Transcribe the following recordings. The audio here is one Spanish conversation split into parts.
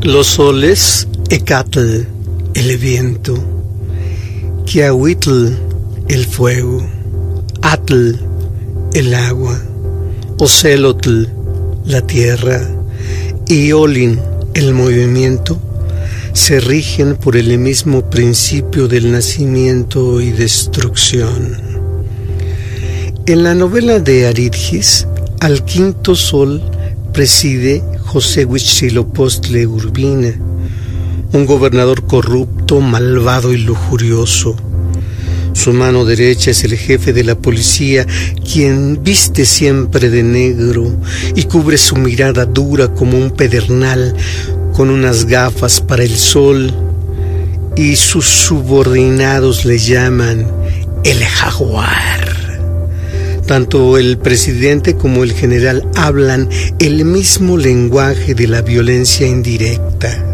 Los soles, Ecatl, el viento, Quiahuitl, el fuego, Atl, el agua, Ocelotl, la tierra, y Olin, el movimiento, se rigen por el mismo principio del nacimiento y destrucción. En la novela de Aridgis, al quinto sol preside José Huitzilopochtli Urbina, un gobernador corrupto, malvado y lujurioso. Su mano derecha es el jefe de la policía, quien viste siempre de negro y cubre su mirada dura como un pedernal con unas gafas para el sol, y sus subordinados le llaman el jaguar. Tanto el presidente como el general hablan el mismo lenguaje de la violencia indirecta.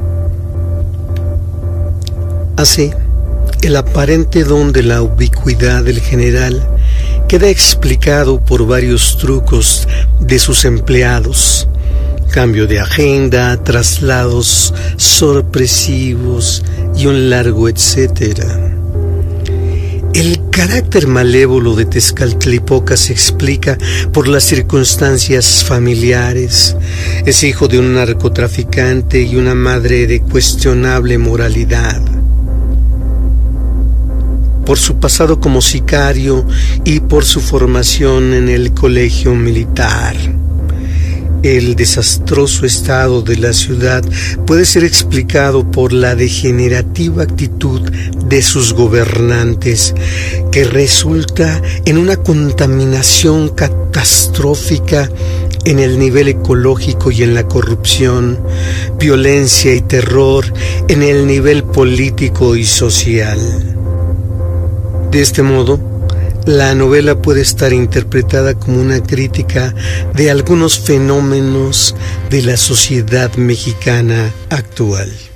Así, el aparente don de la ubicuidad del general queda explicado por varios trucos de sus empleados: cambio de agenda, traslados sorpresivos y un largo etcétera. El carácter malévolo de Tezcatlipoca se explica por las circunstancias familiares. Es hijo de un narcotraficante y una madre de cuestionable moralidad. Por su pasado como sicario y por su formación en el colegio militar. El desastroso estado de la ciudad puede ser explicado por la degenerativa actitud de sus gobernantes, que resulta en una contaminación catastrófica en el nivel ecológico y en la corrupción, violencia y terror en el nivel político y social. De este modo, la novela puede estar interpretada como una crítica de algunos fenómenos de la sociedad mexicana actual.